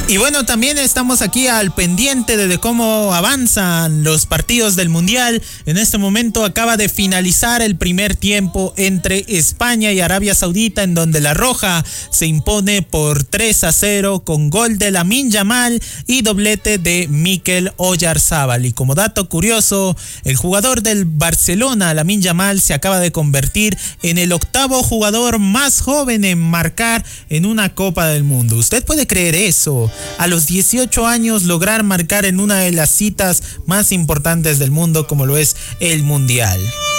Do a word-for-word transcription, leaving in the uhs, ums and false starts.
Y bueno, también estamos aquí al pendiente de cómo avanzan los partidos del Mundial. En este momento acaba de finalizar el primer tiempo entre España y Arabia Saudita, en donde la Roja se impone por tres a cero con gol de Lamine Yamal y doblete de Mikel Oyarzabal. Y como dato curioso, el jugador del Barcelona, Lamine Yamal, se acaba de convertir en el octavo jugador más joven en marcar en una Copa del Mundo. ¿Usted puede creer eso? A los dieciocho años lograr marcar en una de las citas más importantes del mundo como lo es el Mundial.